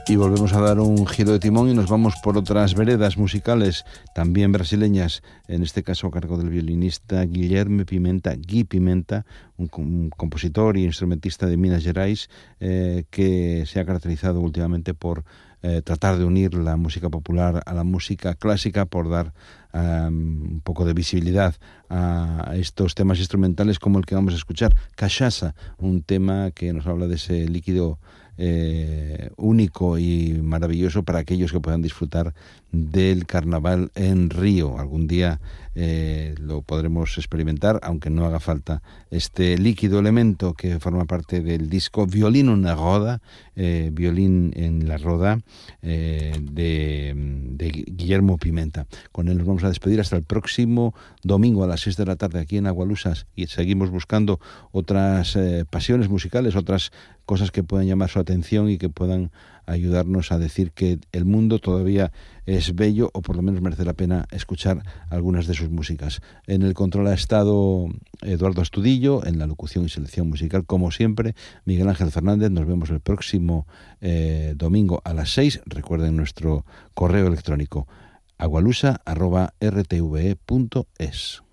Y volvemos a dar un giro de timón y nos vamos por otras veredas musicales, también brasileñas, en este caso a cargo del violinista Guilherme Pimenta, Gui Pimenta, un compositor y instrumentista de Minas Gerais, que se ha caracterizado últimamente por tratar de unir la música popular a la música clásica, por dar un poco de visibilidad a estos temas instrumentales como el que vamos a escuchar, Cachaça, un tema que nos habla de ese líquido único y maravilloso para aquellos que puedan disfrutar del carnaval en Río. Algún día lo podremos experimentar, aunque no haga falta este líquido elemento que forma parte del disco Violino na Roda, Violín en la Roda, de Guillermo Pimenta. Con él nos vamos a despedir hasta el próximo domingo a las 6 de la tarde aquí en Agualusas, y seguimos buscando otras pasiones musicales, otras cosas que puedan llamar su atención y que puedan ayudarnos a decir que el mundo todavía es bello, o por lo menos merece la pena escuchar algunas de sus músicas. En el control ha estado Eduardo Astudillo, en la locución y selección musical, como siempre, Miguel Ángel Fernández. Nos vemos el próximo domingo a las 6. Recuerden nuestro correo electrónico agualusa@rtve.es.